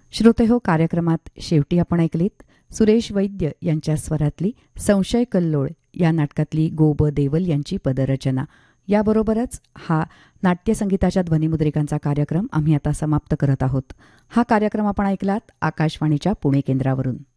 श्रोतेहो, कार्यक्रमात शेवटी आपण ऐकलीत सुरेश वैद्य यांच्या स्वरातली संशय कल्लोळ या नाटकातली गो ब देवल यांची पदरचना. याबरोबरच हा नाट्यसंगीताच्या ध्वनिमुद्रिकांचा कार्यक्रम आम्ही आता समाप्त करत आहोत. हा कार्यक्रम आपण ऐकलात आकाशवाणीच्या पुणे केंद्रावरून.